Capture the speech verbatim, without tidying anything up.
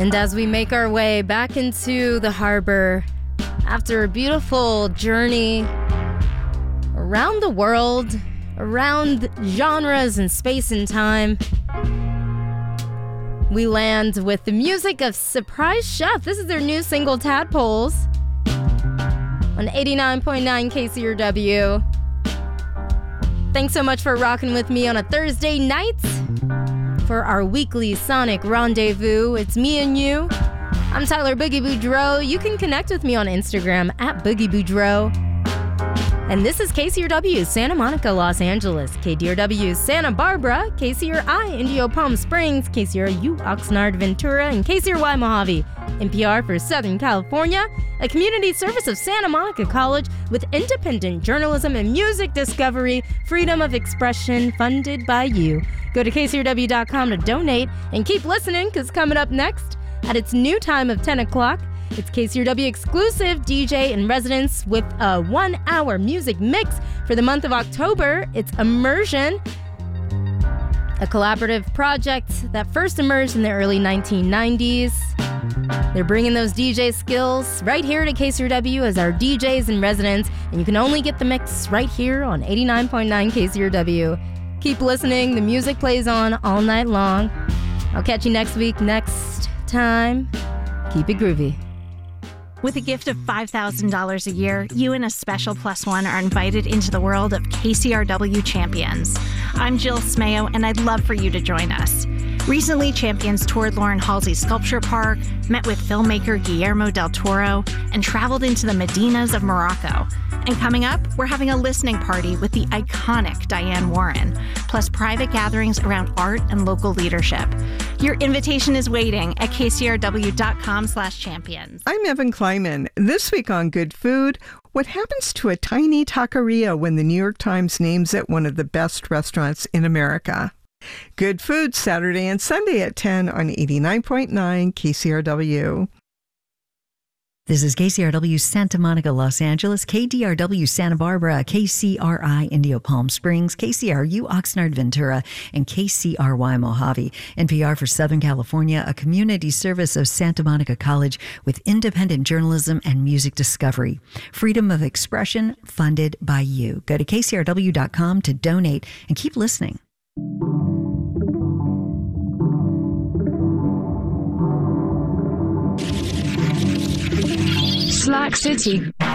And as we make our way back into the harbor after a beautiful journey around the world, around genres and space and time, we land with the music of Surprise Chef. This is their new single, Tadpoles, on eighty-nine point nine K C R W. Thanks so much for rocking with me on a Thursday night for our weekly Sonic Rendezvous. It's me and you. I'm Tyler Boogie Boudreaux. You can connect with me on Instagram at Boogie Boudreaux. And this is K C R W, Santa Monica, Los Angeles, K D R W, Santa Barbara, K C R I, Indio Palm Springs, K C R U, Oxnard, Ventura, and K C R Y, Mojave. N P R for Southern California, a community service of Santa Monica College with independent journalism and music discovery, freedom of expression, funded by you. Go to K C R W dot com to donate and keep listening, because coming up next, at its new time of ten o'clock, it's K C R W exclusive D J in residence with a one-hour music mix for the month of October. It's Immersion, a collaborative project that first emerged in the early nineteen nineties. They're bringing those D J skills right here to K C R W as our D Js in residence, and you can only get the mix right here on eighty-nine point nine K C R W. Keep listening. The music plays on all night long. I'll catch you next week, next time. Keep it groovy. With a gift of five thousand dollars a year, you and a special plus one are invited into the world of K C R W Champions. I'm Jill Smayo, and I'd love for you to join us. Recently, Champions toured Lauren Halsey Sculpture Park, met with filmmaker Guillermo del Toro, and traveled into the Medinas of Morocco. And coming up, we're having a listening party with the iconic Diane Warren, plus private gatherings around art and local leadership. Your invitation is waiting at K C R W dot com slash champions. I'm Evan Kleiman. This week on Good Food, what happens to a tiny taqueria when the New York Times names it one of the best restaurants in America? Good Food, Saturday and Sunday at ten on eighty-nine point nine K C R W. This is K C R W Santa Monica, Los Angeles, K D R W Santa Barbara, K C R I Indio Palm Springs, K C R U Oxnard Ventura, and K C R Y Mojave. N P R for Southern California, a community service of Santa Monica College with independent journalism and music discovery. Freedom of expression, funded by you. Go to K C R W dot com to donate and keep listening. Slack City.